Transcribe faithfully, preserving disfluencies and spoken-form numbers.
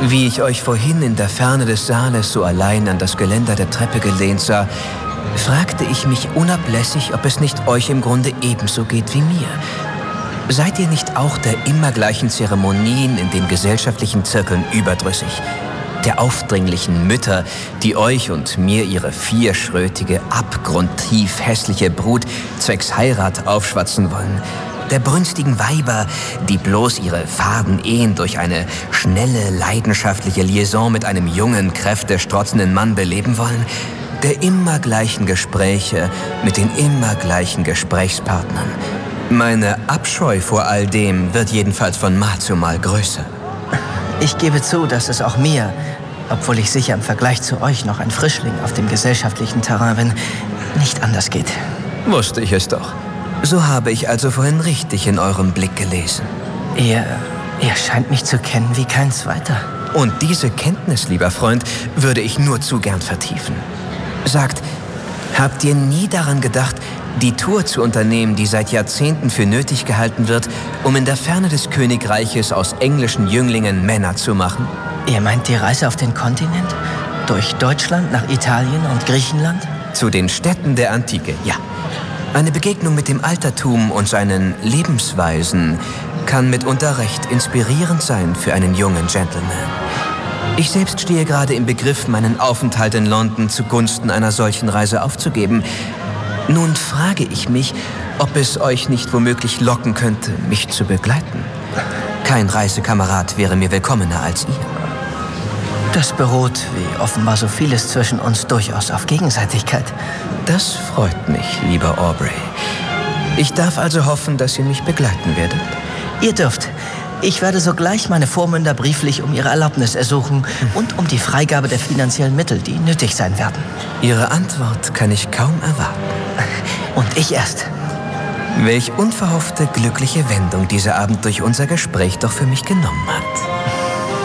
Wie ich euch vorhin in der Ferne des Saales so allein an das Geländer der Treppe gelehnt sah, fragte ich mich unablässig, ob es nicht euch im Grunde ebenso geht wie mir. Seid ihr nicht auch der immer gleichen Zeremonien in den gesellschaftlichen Zirkeln überdrüssig? Der aufdringlichen Mütter, die euch und mir ihre vierschrötige, abgrundtief hässliche Brut zwecks Heirat aufschwatzen wollen? Der brünstigen Weiber, die bloß ihre faden Ehen durch eine schnelle, leidenschaftliche Liaison mit einem jungen, kräftestrotzenden Mann beleben wollen? Der immer gleichen Gespräche mit den immer gleichen Gesprächspartnern? Meine Abscheu vor all dem wird jedenfalls von Mal zu Mal größer. Ich gebe zu, dass es auch mir, obwohl ich sicher im Vergleich zu euch noch ein Frischling auf dem gesellschaftlichen Terrain bin, nicht anders geht. Wusste ich es doch. So habe ich also vorhin richtig in eurem Blick gelesen. Ihr, ihr scheint mich zu kennen wie kein zweiter. Und diese Kenntnis, lieber Freund, würde ich nur zu gern vertiefen. Sagt, habt ihr nie daran gedacht, die Tour zu unternehmen, die seit Jahrzehnten für nötig gehalten wird, um in der Ferne des Königreiches aus englischen Jünglingen Männer zu machen? Ihr meint die Reise auf den Kontinent? Durch Deutschland nach Italien und Griechenland? Zu den Städten der Antike, ja. Eine Begegnung mit dem Altertum und seinen Lebensweisen kann mitunter recht inspirierend sein für einen jungen Gentleman. Ich selbst stehe gerade im Begriff, meinen Aufenthalt in London zugunsten einer solchen Reise aufzugeben. Nun frage ich mich, ob es euch nicht womöglich locken könnte, mich zu begleiten. Kein Reisekamerad wäre mir willkommener als ihr. Das beruht, wie offenbar so vieles zwischen uns, durchaus auf Gegenseitigkeit. Das freut mich, lieber Aubrey. Ich darf also hoffen, dass ihr mich begleiten werdet. Ihr dürft. Ich werde sogleich meine Vormünder brieflich um ihre Erlaubnis ersuchen und um die Freigabe der finanziellen Mittel, die nötig sein werden. Ihre Antwort kann ich kaum erwarten. Und ich erst. Welch unverhoffte, glückliche Wendung dieser Abend durch unser Gespräch doch für mich genommen hat.